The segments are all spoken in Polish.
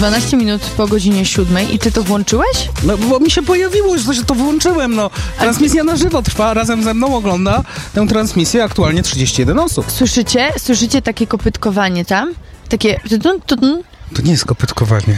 12 minut po godzinie 7 i ty to włączyłeś? No bo mi się pojawiło, że to włączyłem, no. Transmisja na żywo trwa, razem ze mną ogląda tę transmisję aktualnie 31 osób. Słyszycie takie kopytkowanie tam? Takie... To nie jest kopytkowanie.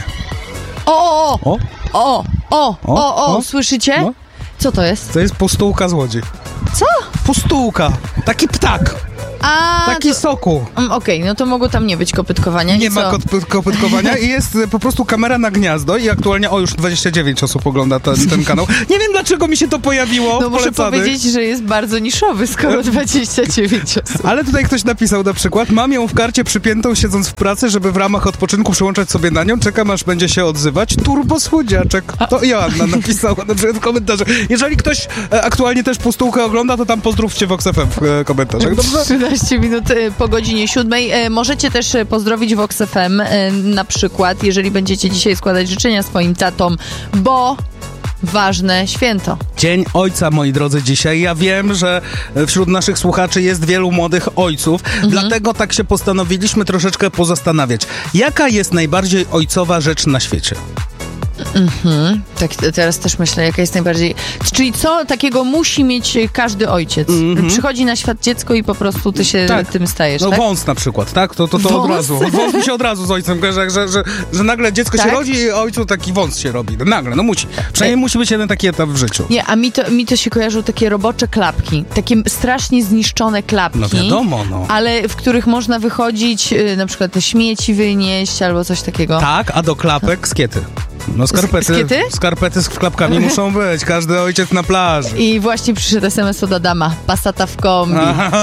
O, słyszycie? No. Co to jest? To jest pustułka złodziej. Co? Pustułka. Taki ptak. Taki soku. Okej, no to mogło tam nie być kopytkowania. Nie ma kopytkowania i jest po prostu kamera na gniazdo i aktualnie, już 29 osób ogląda ten kanał. Nie wiem, dlaczego mi się to pojawiło. No muszę powiedzieć, że jest bardzo niszowy, skoro 29 osób. Ale tutaj ktoś napisał na przykład: mam ją w karcie przypiętą siedząc w pracy, żeby w ramach odpoczynku przyłączać sobie na nią. Czekam, aż będzie się odzywać. Turbo słodziaczek. To Joanna napisała na przykład w komentarzach. Jeżeli ktoś aktualnie też pustułkę ogląda, to tam pozdrówcie Vox FM w komentarzach. Dobrze? 13 minut po godzinie 7. Możecie też pozdrowić Vox FM na przykład, jeżeli będziecie dzisiaj składać życzenia swoim tatom, bo ważne święto. Dzień Ojca, moi drodzy, dzisiaj. Ja wiem, że wśród naszych słuchaczy jest wielu młodych ojców, dlatego tak się postanowiliśmy troszeczkę pozastanawiać. Jaka jest najbardziej ojcowa rzecz na świecie? Tak, teraz też myślę, jaka jest najbardziej... Czyli co takiego musi mieć każdy ojciec? Przychodzi na świat dziecko i po prostu ty się tym stajesz, no tak? wąs na przykład, tak? To od razu. Wąs mi się od razu z ojcem kojarzy, że nagle dziecko się rodzi i ojcu taki wąs się robi. Nagle, musi. Przynajmniej musi być jeden taki etap w życiu. Nie, a mi to się kojarzą takie robocze klapki. Takie strasznie zniszczone klapki. No wiadomo, ale w których można wychodzić, na przykład te śmieci wynieść albo coś takiego. Tak, a do klapek skiety. No skarpety z klapkami muszą być. Każdy ojciec na plaży. I właśnie przyszedł SMS od Adama. Passata w kombi.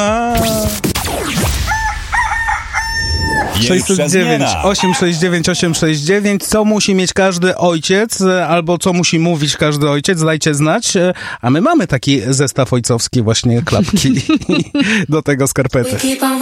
609 869 869. Co musi mieć każdy ojciec, albo co musi mówić każdy ojciec, dajcie znać. A my mamy taki zestaw ojcowski, właśnie klapki do tego skarpety.